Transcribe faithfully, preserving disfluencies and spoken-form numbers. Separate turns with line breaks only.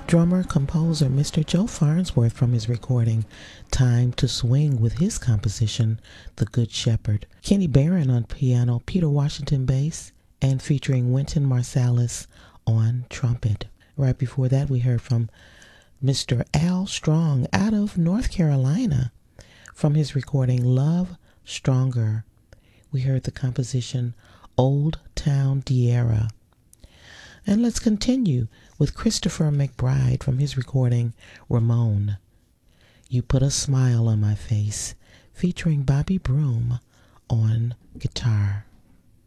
Drummer composer Mister Joe Farnsworth from his recording Time to Swing with his composition The Good Shepherd. Kenny Barron on piano, Peter Washington bass, and featuring Wynton Marsalis on trumpet. Right before that we heard from Mister Al Strong out of North Carolina from his recording Love Stronger. We heard the composition Old Town Diera. And let's continue with Christopher McBride from his recording Ramon. You Put a Smile on My Face, featuring Bobby Broom on guitar.